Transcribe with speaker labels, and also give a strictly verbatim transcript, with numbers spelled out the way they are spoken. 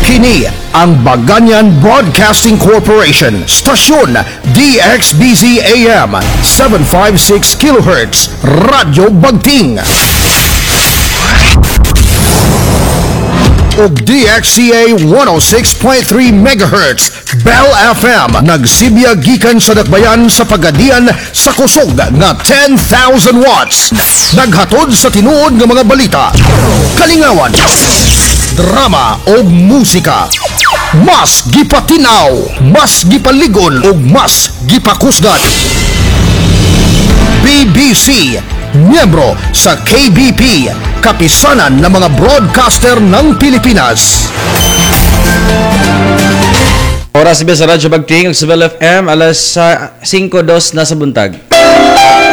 Speaker 1: Kini ang Baganyan Broadcasting Corporation, stasyon D X B Z A M seven fifty-six kilohertz, Radyo Bagting. Ug D X C A one oh six point three megahertz, Bell F M, nagsibya gikan sa dakbayan sa pagadian sa kusog nga ten thousand watts. Naghatod sa tinuod nga mga balita, kalingawan, drama o musika. Mas gipatinaw, mas gipaligon ug mas gipakusgan. B B C, miyembro sa K B P, kapisanan ng mga broadcaster ng Pilipinas.
Speaker 2: Oras ba sa Radyo Bagting, sa Bell F M, alas uh, five dos na sa buntag.